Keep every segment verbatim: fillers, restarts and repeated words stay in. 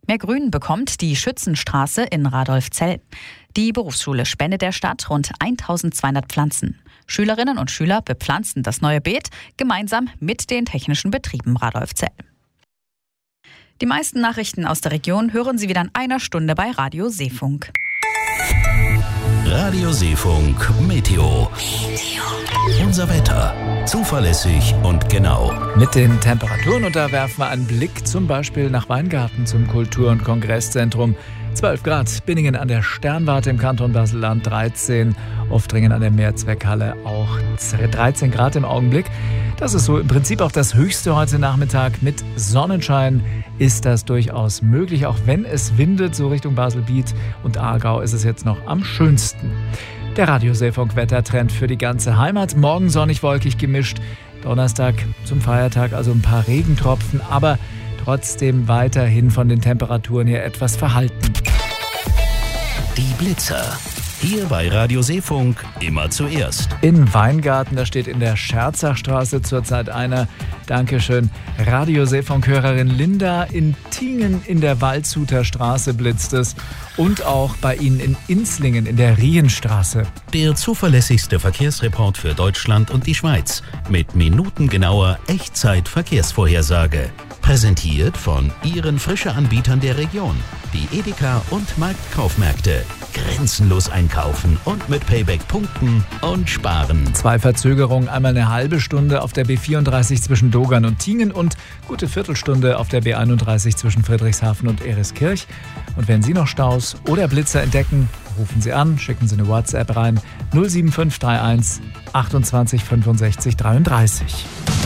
Mehr Grün bekommt die Schützenstraße in Radolfzell. Die Berufsschule spendet der Stadt rund eintausendzweihundert Pflanzen. Schülerinnen und Schüler bepflanzen das neue Beet gemeinsam mit den technischen Betrieben Radolfzell. Die meisten Nachrichten aus der Region hören Sie wieder in einer Stunde bei Radio Seefunk. Radio Seefunk Meteo. Unser Wetter. Zuverlässig und genau. Mit den Temperaturen, und da werfen wir einen Blick zum Beispiel nach Weingarten zum Kultur- und Kongresszentrum. zwölf Grad, Binningen an der Sternwarte im Kanton Basel-Land dreizehn, Oftringen an der Mehrzweckhalle auch dreizehn Grad im Augenblick. Das ist so im Prinzip auch das Höchste heute Nachmittag. Mit Sonnenschein ist das durchaus möglich, auch wenn es windet, so Richtung Basel-Biet und Aargau ist es jetzt noch am schönsten. Der Radio Seefunk Wettertrend für die ganze Heimat. Morgen sonnig wolkig gemischt. Donnerstag zum Feiertag also ein paar Regentropfen, aber trotzdem weiterhin von den Temperaturen her etwas verhalten. Die Blitzer. Hier bei Radio Seefunk immer zuerst. In Weingarten, da steht in der Scherzachstraße zurzeit einer. Dankeschön. Radio Seefunk-Hörerin Linda. In Tingen in der Waldshuter Straße blitzt es. Und auch bei Ihnen in Inslingen in der Rienstraße. Der zuverlässigste Verkehrsreport für Deutschland und die Schweiz. Mit minutengenauer Echtzeit-Verkehrsvorhersage. Präsentiert von Ihren Frische-Anbietern der Region. Die Edeka und Marktkaufmärkte. Grenzenlos einkaufen und mit Payback punkten und sparen. Zwei Verzögerungen, einmal eine halbe Stunde auf der B vierunddreißig zwischen Dogern und Tingen und gute Viertelstunde auf der B einunddreißig zwischen Friedrichshafen und Eriskirch. Und wenn Sie noch Staus oder Blitzer entdecken, rufen Sie an, schicken Sie eine WhatsApp rein null sieben fünf drei eins achtundzwanzig fünfundsechzig dreiunddreißig.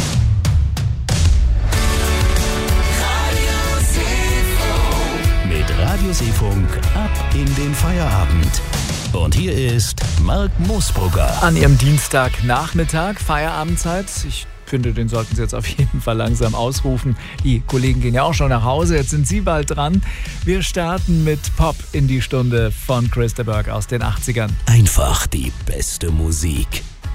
Radio Seefunk ab in den Feierabend. Und hier ist Marc Moosbrugger. An Ihrem Dienstagnachmittag, Feierabendzeit. Ich finde, den sollten Sie jetzt auf jeden Fall langsam ausrufen. Die Kollegen gehen ja auch schon nach Hause, jetzt sind Sie bald dran. Wir starten mit Pop in die Stunde von Chris de Burgh aus den achtzigern. Einfach die beste Musik.